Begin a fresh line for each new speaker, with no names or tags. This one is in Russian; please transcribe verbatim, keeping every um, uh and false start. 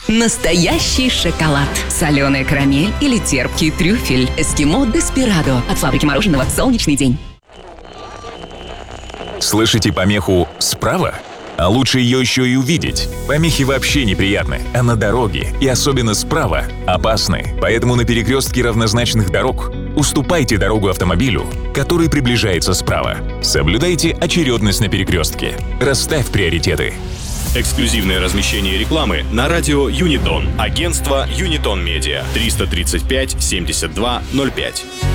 Настоящий шоколад, соленая карамель или терпкий трюфель. Эскимо Деспирадо от фабрики мороженого «Солнечный день».
Слышите помеху справа? А лучше ее еще и увидеть. Помехи вообще неприятны, а на дороге, и особенно справа, опасны. Поэтому на перекрестке равнозначных дорог уступайте дорогу автомобилю, который приближается справа. Соблюдайте очередность на перекрестке. Расставь приоритеты.
Эксклюзивное размещение рекламы на радио Юнитон. Агентство Юнитон Медиа. триста тридцать пять семьдесят два ноль пять.